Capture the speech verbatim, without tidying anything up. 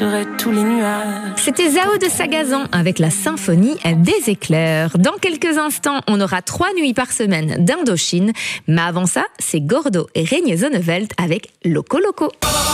tous les nuages. C'était Zao de Sagazan avec la symphonie des éclairs. Dans quelques instants, on aura trois nuits par semaine d'Indochine. Mais avant ça, c'est Gordo et René Zonneveld avec Loco Loco.